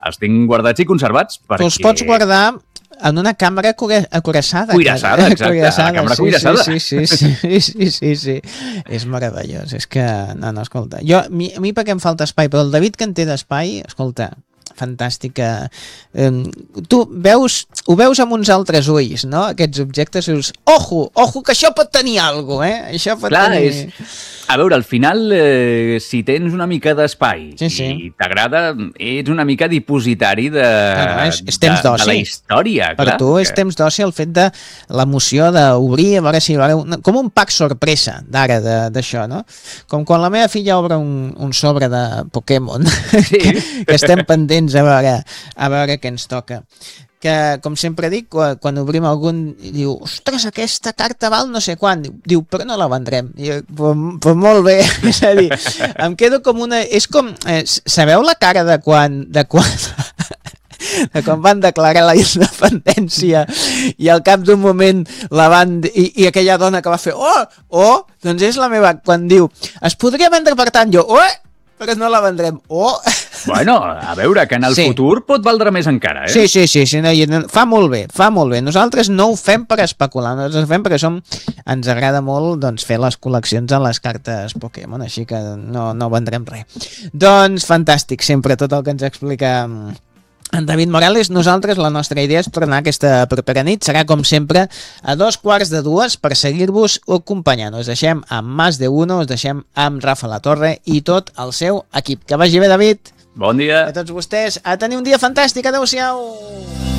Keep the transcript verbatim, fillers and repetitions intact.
els tinc guardats i conservats perquè... Tu els pots guardar en una càmera acuirassada. Cuirassada, exacte, cuirassada. la càmera sí, cuirassada. Sí, sí, sí, sí, sí, sí, sí. És meravellós, és que... No, no, escolta, jo, a mi, a mi perquè em falta espai, però el David que en té d'espai, escolta, fantàstica. Eh, tu veus, ho veus amb uns altres ulls, no? Aquests objectes, i dius, ojo, ojo, que això pot tenir alguna cosa, eh? Això pot Clar, tenir... és... A veure, al final, eh, si tens una mica d'espai sí, sí. i t'agrada, ets una mica dipositari de, no, és, és temps de, de la història. Per clar, tu és que... temps d'oci el fet de l'emoció d'obrir, a veure si... Com un pack sorpresa d'ara, d'això, no? Com quan la meva filla obre un, un sobre de Pokémon, sí. que, que estem pendents a veure, a veure què ens toca. Que, com sempre dic, quan, quan obrim algun, diu, ostres, aquesta carta val no sé quant, diu, però no la vendrem. I, però, però molt bé, és a dir, em quedo com una... És com, eh, sabeu la cara de quan... De quan... de quan van declarar la independència i al cap d'un moment la van... I, i aquella dona que va fer, oh, oh, doncs és la meva... Quan diu, es podria vendre per tant, jo, oh, però no la vendrem, oh... Bueno, a veure, que en el sí. futur pot valdre més encara, eh? Sí, sí, sí, sí no, fa molt bé, fa molt bé. Nosaltres no ho fem per especular, nosaltres ho fem perquè som, ens agrada molt doncs, fer les col·leccions a les cartes Pokémon, així que no, no vendrem res. Doncs fantàstic, sempre tot el que ens explica en David Morales. Nosaltres, la nostra idea és tornar aquesta propera nit, serà com sempre a dos quarts de dues per seguir-vos acompanyant. Us deixem amb Más de Uno, us deixem amb Rafa La Torre i tot el seu equip. Que vagi bé, David. Bon dia. A tots vostès, a tenir un dia fantàstic. Adéu-siau.